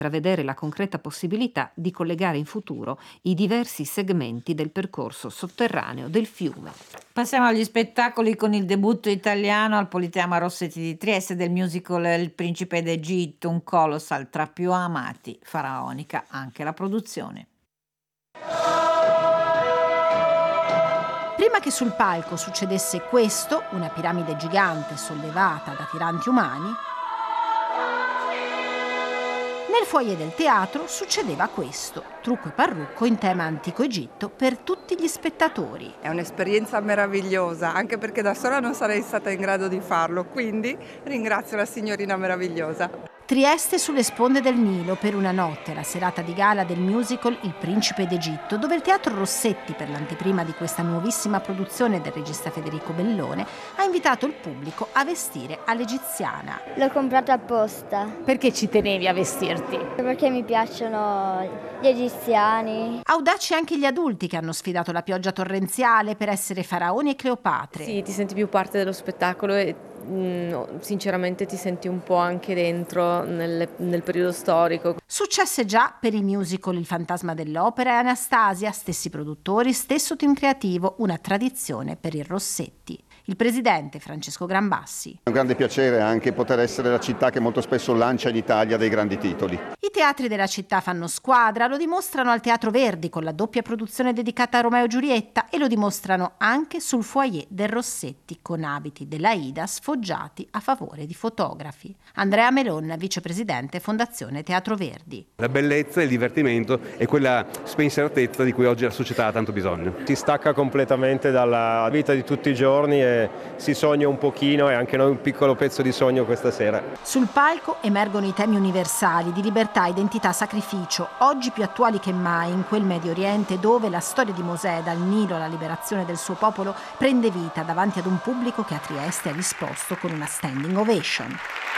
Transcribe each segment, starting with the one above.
intravedere la concreta possibilità di collegare in futuro i diversi segmenti del percorso sotterraneo del fiume. Passiamo agli spettacoli con il debutto italiano al Politeama Rossetti di Trieste del musical Il Principe d'Egitto, un colossal tra più amati, faraonica anche la produzione. Prima che sul palco succedesse questo, una piramide gigante sollevata da tiranti umani, nel foyer del teatro succedeva questo, trucco e parrucco in tema antico Egitto per tutti gli spettatori. È un'esperienza meravigliosa, anche perché da sola non sarei stata in grado di farlo, quindi ringrazio la signorina meravigliosa. Trieste sulle sponde del Nilo per una notte, la serata di gala del musical Il Principe d'Egitto, dove il Teatro Rossetti, per l'anteprima di questa nuovissima produzione del regista Federico Bellone, ha invitato il pubblico a vestire all'egiziana. L'ho comprato apposta. Perché ci tenevi a vestirti? Perché mi piacciono gli egiziani. Audaci anche gli adulti che hanno sfidato la pioggia torrenziale per essere faraoni e Cleopatre. Sì, ti senti più parte dello spettacolo e sinceramente ti senti un po' anche dentro nel periodo storico. Successe già per i musical Il Fantasma dell'Opera e Anastasia, stessi produttori, stesso team creativo, una tradizione per il Rossetti. Il presidente Francesco Grambassi. È un grande piacere anche poter essere la città che molto spesso lancia in Italia dei grandi titoli. I teatri della città fanno squadra, lo dimostrano al Teatro Verdi con la doppia produzione dedicata a Romeo e Giulietta e lo dimostrano anche sul foyer del Rossetti con abiti dell'Aida sfoggiati a favore di fotografi. Andrea Melon, vicepresidente Fondazione Teatro Verdi. La bellezza, il divertimento e quella spensieratezza di cui oggi la società ha tanto bisogno. Si stacca completamente dalla vita di tutti i giorni e si sogna un pochino e anche noi un piccolo pezzo di sogno questa sera. Sul palco emergono i temi universali di libertà, identità, sacrificio, oggi più attuali che mai in quel Medio Oriente dove la storia di Mosè dal Nilo alla liberazione del suo popolo prende vita davanti ad un pubblico che a Trieste ha risposto con una standing ovation.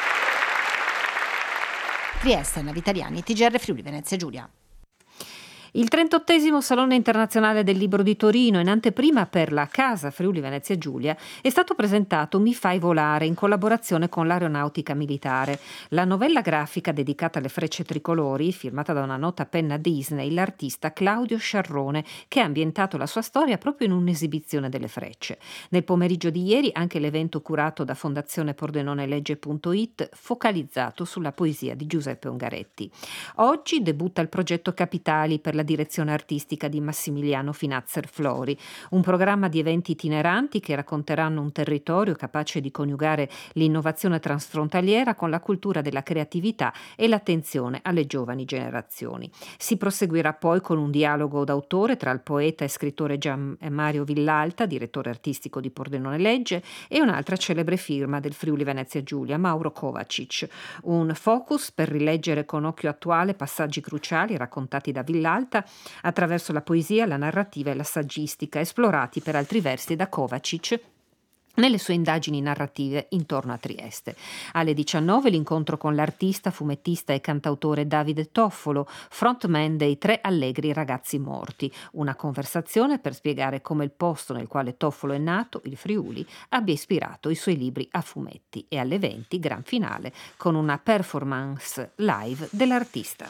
Trieste, Anna Vitaliani, TGR Friuli Venezia Giulia. Il 38° Salone Internazionale del Libro di Torino, in anteprima per la Casa Friuli Venezia Giulia, è stato presentato Mi fai volare in collaborazione con l'Aeronautica Militare. La novella grafica dedicata alle frecce tricolori, firmata da una nota penna Disney, l'artista Claudio Sciarrone, che ha ambientato la sua storia proprio in un'esibizione delle frecce. Nel pomeriggio di ieri anche l'evento curato da Fondazione Pordenonelegge.it, focalizzato sulla poesia di Giuseppe Ungaretti. Oggi debutta il progetto Capitali per la direzione artistica di Massimiliano Finazzer Flori, un programma di eventi itineranti che racconteranno un territorio capace di coniugare l'innovazione transfrontaliera con la cultura della creatività e l'attenzione alle giovani generazioni. Si proseguirà poi con un dialogo d'autore tra il poeta e scrittore Gian Mario Villalta, direttore artistico di Pordenone Legge, e un'altra celebre firma del Friuli Venezia Giulia, Mauro Kovacic. Un focus per rileggere con occhio attuale passaggi cruciali raccontati da Villalta attraverso la poesia, la narrativa e la saggistica, esplorati per altri versi da Kovacic nelle sue indagini narrative intorno a Trieste. Alle 19 l'incontro con l'artista, fumettista e cantautore Davide Toffolo, frontman dei Tre Allegri Ragazzi Morti, una conversazione per spiegare come il posto nel quale Toffolo è nato, il Friuli, abbia ispirato i suoi libri a fumetti, e alle 20 gran finale con una performance live dell'artista.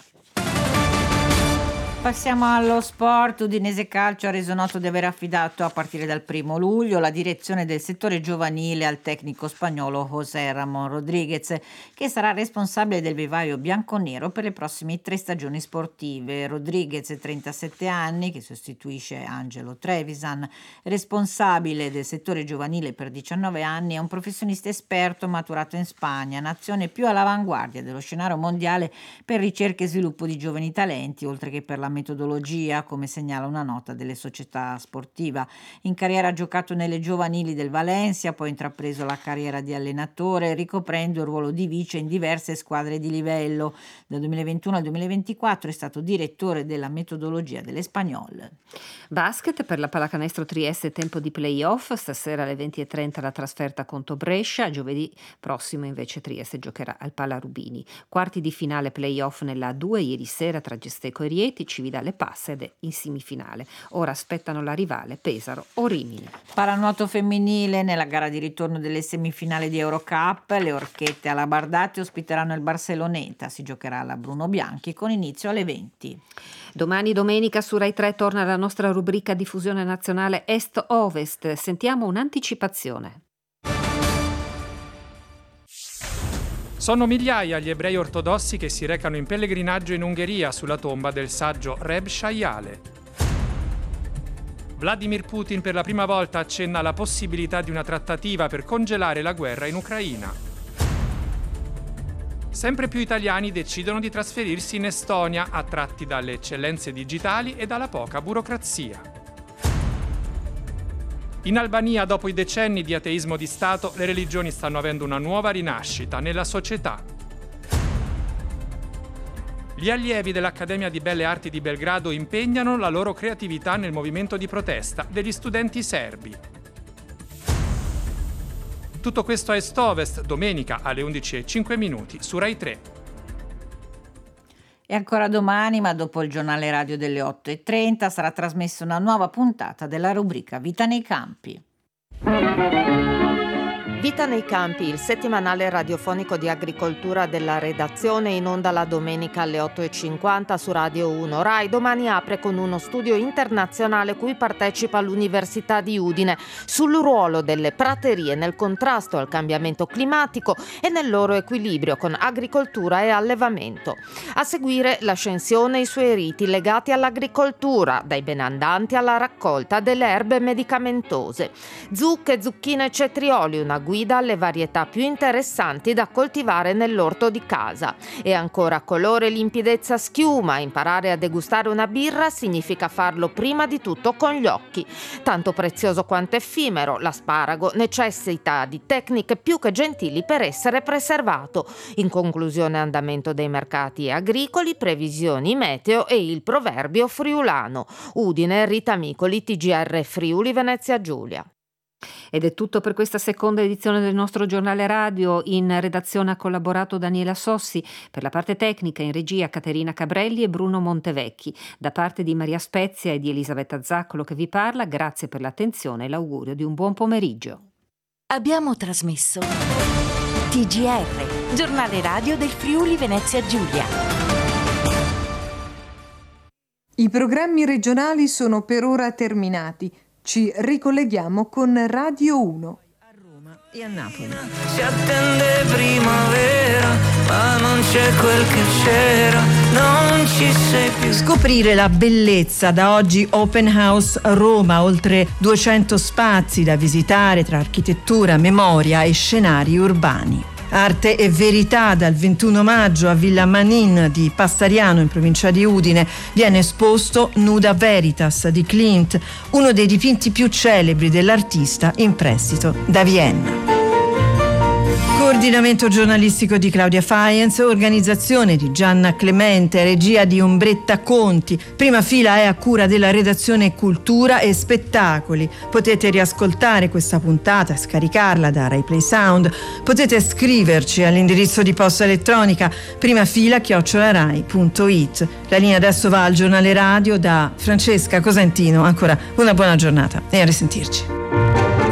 Passiamo allo sport. Udinese Calcio ha reso noto di aver affidato a partire dal 1° luglio la direzione del settore giovanile al tecnico spagnolo José Ramón Rodríguez, che sarà responsabile del vivaio bianconero per le prossime 3 stagioni sportive. Rodríguez, 37 anni, che sostituisce Angelo Trevisan, responsabile del settore giovanile per 19 anni, è un professionista esperto maturato in Spagna, nazione più all'avanguardia dello scenario mondiale per ricerca e sviluppo di giovani talenti, oltre che per la metodologia, come segnala una nota delle società sportiva. In carriera ha giocato nelle giovanili del Valencia, poi ha intrapreso la carriera di allenatore, ricoprendo il ruolo di vice in diverse squadre di livello. Dal 2021 al 2024 è stato direttore della metodologia dell'Espanyol. Basket per la Pallacanestro Trieste, tempo di playoff, stasera alle 20:30 la trasferta contro Brescia, giovedì prossimo invece Trieste giocherà al Palla Rubini. Quarti di finale playoff nella A2 ieri sera tra Gesteco e Rieti, Cividale Passede in semifinale. Ora aspettano la rivale Pesaro o Rimini. Paranuoto femminile nella gara di ritorno delle semifinali di Eurocup, le Orchette alla Bardati ospiteranno il Barceloneta, si giocherà alla Bruno Bianchi con inizio alle 20. Domani domenica su Rai 3 torna la nostra rubrica diffusione nazionale Est-Ovest. Sentiamo un'anticipazione. Sono migliaia gli ebrei ortodossi che si recano in pellegrinaggio in Ungheria sulla tomba del saggio Reb Shayale. Vladimir Putin per la prima volta accenna alla possibilità di una trattativa per congelare la guerra in Ucraina. Sempre più italiani decidono di trasferirsi in Estonia, attratti dalle eccellenze digitali e dalla poca burocrazia. In Albania, dopo i decenni di ateismo di Stato, le religioni stanno avendo una nuova rinascita nella società. Gli allievi dell'Accademia di Belle Arti di Belgrado impegnano la loro creatività nel movimento di protesta degli studenti serbi. Tutto questo a Est-Ovest, domenica alle 11:05 su Rai 3. E ancora domani, ma dopo il giornale radio delle 8:30, sarà trasmessa una nuova puntata della rubrica Vita nei campi. Vita nei campi, il settimanale radiofonico di agricoltura della redazione, in onda la domenica alle 8:50 su Radio 1. Rai domani apre con uno studio internazionale cui partecipa l'Università di Udine sul ruolo delle praterie nel contrasto al cambiamento climatico e nel loro equilibrio con agricoltura e allevamento. A seguire l'ascensione e i suoi riti legati all'agricoltura, dai benandanti alla raccolta delle erbe medicamentose. Zucche, zucchine e cetrioli, una guida alle varietà più interessanti da coltivare nell'orto di casa. E ancora colore, limpidezza, schiuma. Imparare a degustare una birra significa farlo prima di tutto con gli occhi. Tanto prezioso quanto effimero, l'asparago necessita di tecniche più che gentili per essere preservato. In conclusione, andamento dei mercati agricoli, previsioni meteo e il proverbio friulano. Udine, Rita Micoli, TGR Friuli Venezia Giulia. Ed è tutto per questa seconda edizione del nostro giornale radio. In redazione ha collaborato Daniela Sossi, per la parte tecnica in regia Caterina Cabrelli e Bruno Montevecchi. Da parte di Maria Spezia e di Elisabetta Zaccolo che vi parla, grazie per l'attenzione e l'augurio di un buon pomeriggio. Abbiamo trasmesso TGR, giornale radio del Friuli Venezia Giulia. I programmi regionali sono per ora terminati. Ci ricolleghiamo con Radio 1. A Roma e a Napoli. Si attende primavera, ma non c'è quel che c'era, non ci sei più. Scoprire la bellezza, da oggi Open House Roma, oltre 200 spazi da visitare tra architettura, memoria e scenari urbani. Arte e verità, dal 21 maggio a Villa Manin di Passariano in provincia di Udine viene esposto Nuda Veritas di Klimt, uno dei dipinti più celebri dell'artista in prestito da Vienna. Coordinamento giornalistico di Claudia Faenz, organizzazione di Gianna Clemente, regia di Ombretta Conti. Prima fila è a cura della redazione Cultura e Spettacoli. Potete riascoltare questa puntata, scaricarla da RaiPlay Sound. Potete scriverci all'indirizzo di posta elettronica primafila@rai.it. La linea adesso va al giornale radio da Francesca Cosentino. Ancora una buona giornata e a risentirci.